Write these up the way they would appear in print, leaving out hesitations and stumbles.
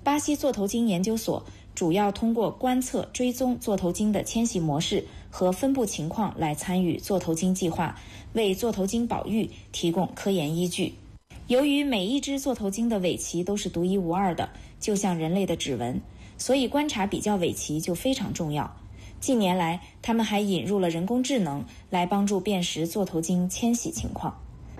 巴西座头鲸研究所主要通过观测追踪座头鲸的迁徙模式和分布情况来参与座头鲸计划，为座头鲸保育提供科研依据。由于每一只座头鲸的尾鳍都是独一无二的，就像人类的指纹，所以观察比较尾鳍就非常重要。近年来，他们还引入了人工智能来帮助辨识座头鲸迁徙情况。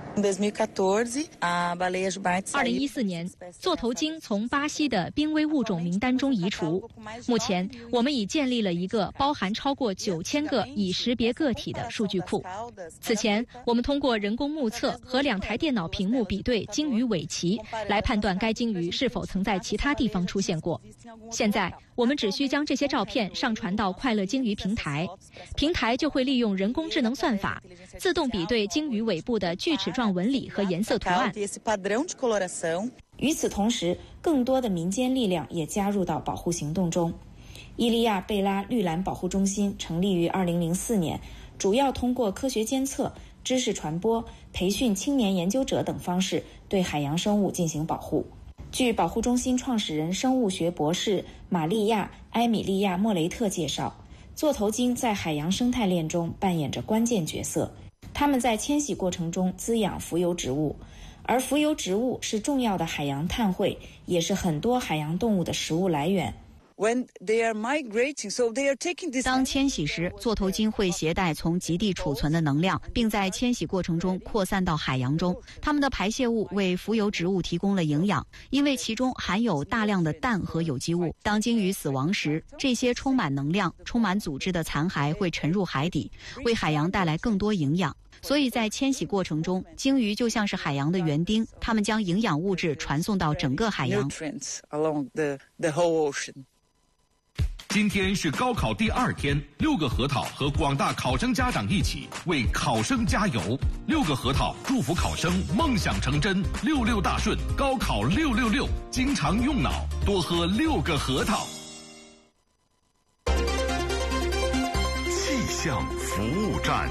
2014年，座头鲸从巴西的濒危物种名单中移除。目前，我们已建立了一个包含超过9000个已识别个体的数据库。此前，我们通过人工目测和2台电脑屏幕比对鲸鱼尾鳍，来判断该鲸鱼是否曾在其他地方出现过。现在，我们只需将这些照片上传到快乐鲸鱼平台，平台就会利用人工智能算法，自动比对鲸鱼尾部的锯齿状纹理和颜色图案。 与此同时，更多的民间力量也加入到保护行动中。伊利亚贝拉绿蓝保护中心成立于2004年，主要通过科学监测、知识传播、培训青年研究者等方式对海洋生物进行保护。据保护中心创始人、生物学博士玛利亚·埃米利亚·莫雷特介绍，座头鲸在海洋生态链中扮演着关键角色。它们在迁徙过程中滋养浮游植物，而浮游植物是重要的海洋碳汇，也是很多海洋动物的食物来源。 当迁徙时，座头鲸会携带从极地储存的能量，并在迁徙过程中扩散到海洋中。它们的排泄物为浮游植物提供了营养，因为其中含有大量的氮和有机物。当鲸鱼死亡时，这些充满能量、充满组织的残骸会沉入海底，为海洋带来更多营养。所以在迁徙过程中，鲸鱼就像是海洋的园丁，它们将营养物质传送到整个海洋。 今天是高考第2天，6个核桃和广大考生家长一起为考生加油。6个核桃祝福考生梦想成真，66大顺，高考666，经常用脑，多喝6个核桃。 气象服务站。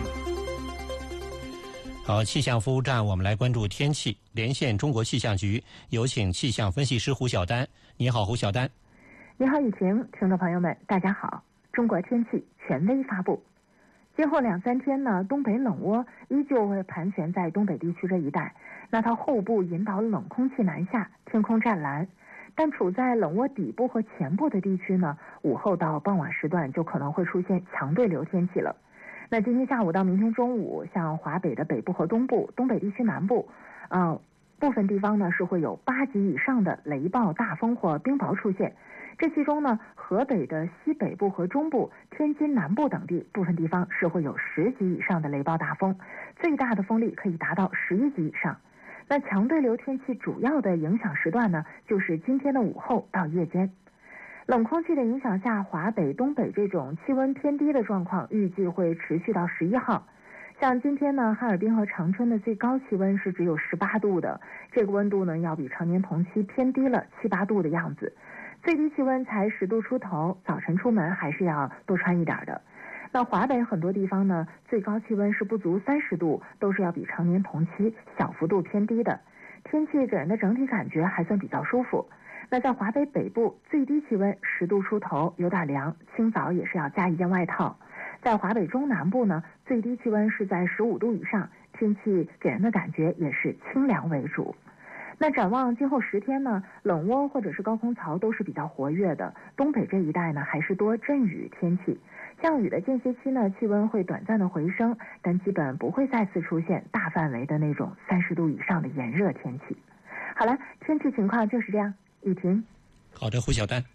好，气象服务站，我们来关注天气。连线中国气象局，有请气象分析师胡晓丹。你好，胡晓丹。 你好，雨婷，听众朋友们，大家好。中国天气权威发布，今后2-3天呢，东北冷窝依旧会盘旋在东北地区这一带。那它后部引导冷空气南下，天空湛蓝。但处在冷窝底部和前部的地区呢，午后到傍晚时段就可能会出现强对流天气了。那今天下午到明天中午，像华北的北部和东部、东北地区南部，部分地方呢是会有8级以上的雷暴、大风或冰雹出现。这其中呢，河北的西北部和中部、天津南部等地部分地方是会有10级以上的雷暴大风，最大的风力可以达到11级以上。那强对流天气主要的影响时段呢，就是今天的午后到夜间。冷空气的影响下，华北、东北这种气温偏低的状况预计会持续到11号。像今天呢，哈尔滨和长春的最高气温是只有18度的，这个温度呢要比常年同期偏低了7-8度的样子。最低气温才10度出头，早晨出门还是要多穿一点的。那华北很多地方呢，最高气温是不足30度，都是要比常年同期小幅度偏低的。天气给人的整体感觉还算比较舒服。那在华北北部，最低气温10度出头，有点凉，清早也是要加一件外套。在华北中南部呢，最低气温是在15度以上，天气给人的感觉也是清凉为主。那展望今后10天呢，冷窝或者是高空槽都是比较活跃的，东北这一带呢还是多阵雨天气。降雨的间歇期呢，气温会短暂的回升，但基本不会再次出现大范围的那种30度以上的炎热天气。好了，天气情况就是这样。雨婷。 好的，胡晓丹。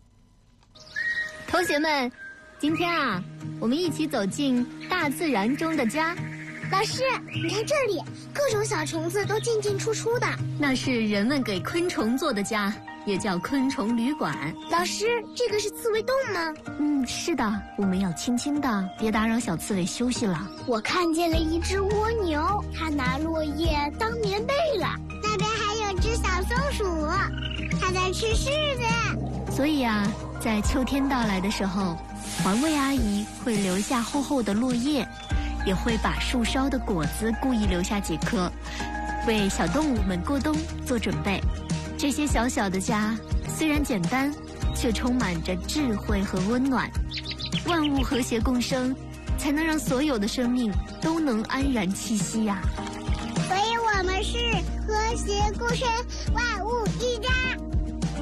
同学们，今天啊，我们一起走进大自然中的家。 老师，你看这里，各种小虫子都进进出出的。 那是人们给昆虫做的家，也叫昆虫旅馆。 老师，这个是刺猬洞吗？ 是的，我们要轻轻的，别打扰小刺猬休息了。 我看见了一只蜗牛，它拿落叶当棉被了。那边还有只小松鼠，它在吃柿子。 所以啊，在秋天到来的时候，环卫阿姨会留下厚厚的落叶，也会把树梢的果子故意留下几颗，为小动物们过冬做准备。这些小小的家虽然简单，却充满着智慧和温暖。万物和谐共生，才能让所有的生命都能安然栖息呀。 所以我们是和谐共生万